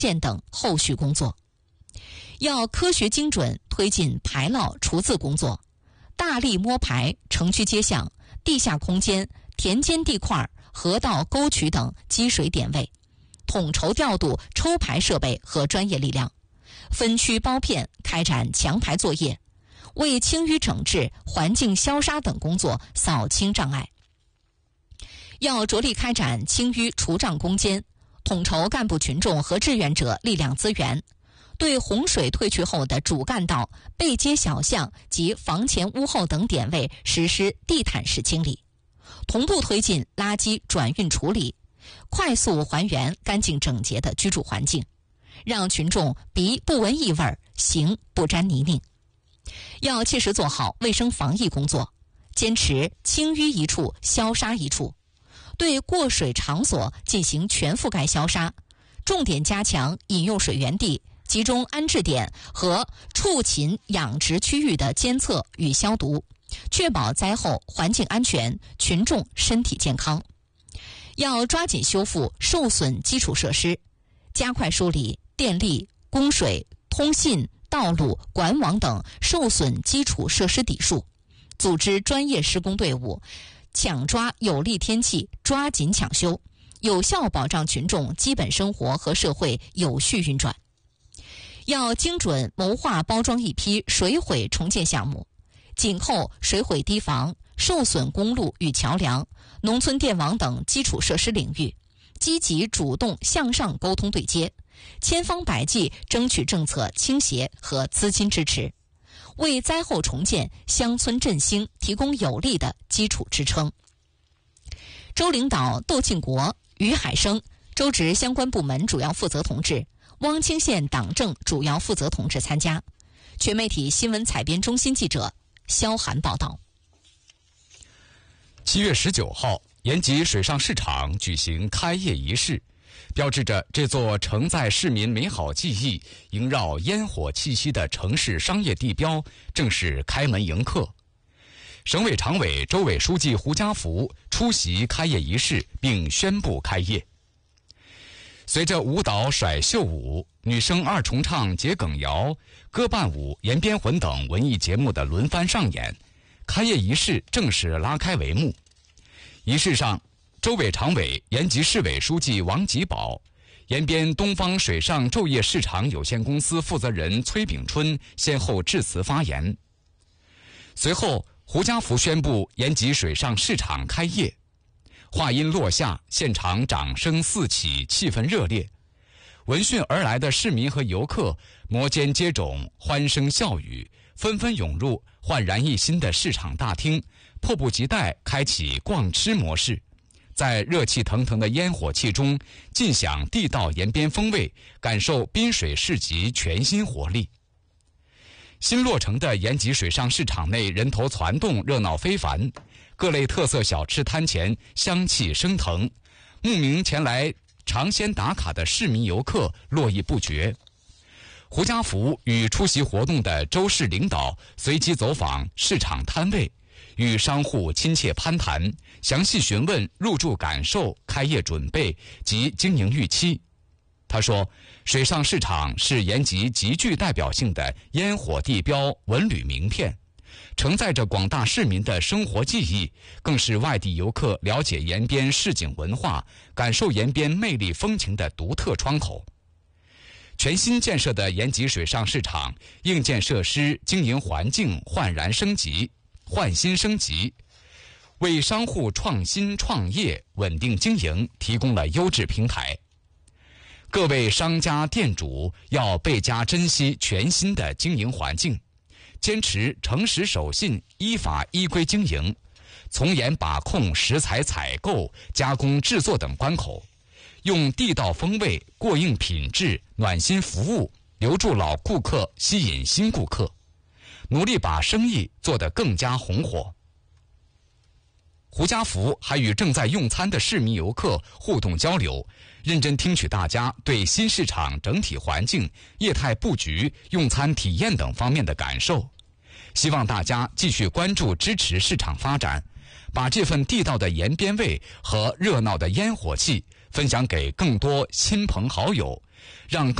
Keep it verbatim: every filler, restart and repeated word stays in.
建等后续工作。要科学精准推进排涝除渍工作，大力摸排城区街巷、地下空间、田间地块、河道沟渠等积水点位，统筹调度抽排设备和专业力量，分区包片开展强排作业，为清淤整治、环境消杀等工作扫清障碍。要着力开展清淤除障攻坚，统筹干部群众和志愿者力量资源，对洪水退去后的主干道、背街小巷及房前屋后等点位实施地毯式清理，同步推进垃圾转运处理，快速还原干净整洁的居住环境，让群众鼻不闻异味，行不沾泥泞。要切实做好卫生防疫工作，坚持清淤一处消杀一处，对过水场所进行全覆盖消杀，重点加强饮用水源地、集中安置点和畜禽养殖区域的监测与消毒，确保灾后环境安全、群众身体健康。要抓紧修复受损基础设施，加快梳理电力、供水、通信、道路、管网等受损基础设施底数，组织专业施工队伍，抢抓有利天气，抓紧抢修，有效保障群众基本生活和社会有序运转。要精准谋划包装一批水毁重建项目，紧扣水毁堤防、受损公路与桥梁、农村电网等基础设施领域，积极主动向上沟通对接，千方百计争取政策倾斜和资金支持，为灾后重建、乡村振兴提供有力的基础支撑。州领导窦庆国、于海生、州直相关部门主要负责同志、汪清县党政主要负责同志参加。全媒体新闻采编中心记者肖涵报道。 七月十九号，延吉水上市场举行开业仪式，标志着这座承载市民美好记忆、萦绕烟火气息的城市商业地标正式开门迎客。省委常委、州委书记胡家福出席开业仪式并宣布开业。随着舞蹈甩袖舞、女声二重唱桔梗谣、歌伴舞、延边魂等文艺节目的轮番上演，开业仪式正式拉开帷幕。仪式上，州委常委、延吉市委书记王吉宝、延边东方水上昼夜市场有限公司负责人崔炳春先后致辞发言。随后，胡家福宣布延吉水上市场开业。话音落下，现场掌声四起，气氛热烈。闻讯而来的市民和游客摩肩接踵，欢声笑语，纷纷涌入焕然一新的市场大厅，迫不及待开启逛吃模式，在热气腾腾的烟火气中尽享地道延边风味，感受滨水市集全新活力。新落成的延吉水上市场内人头攒动，热闹非凡，各类特色小吃摊前香气升腾，慕名前来尝鲜打卡的市民游客络绎不绝。胡家福与出席活动的州市领导随机走访市场摊位，与商户亲切攀谈，详细询问入住感受、开业准备及经营预期。他说，水上市场是延吉极具代表性的烟火地标文旅名片，承载着广大市民的生活记忆，更是外地游客了解延边市井文化、感受延边魅力风情的独特窗口。全新建设的延吉水上市场硬件设施、经营环境焕然升级、焕新升级，为商户创新创业、稳定经营提供了优质平台。各位商家店主要倍加珍惜全新的经营环境，坚持诚实守信、依法依规经营，从严把控食材采购、加工制作等关口，用地道风味、过硬品质、暖心服务留住老顾客，吸引新顾客，努力把生意做得更加红火。胡家福还与正在用餐的市民游客互动交流，认真听取大家对新市场整体环境、业态布局、用餐体验等方面的感受，希望大家继续关注支持市场发展，把这份地道的延边味和热闹的烟火气分享给更多亲朋好友， 让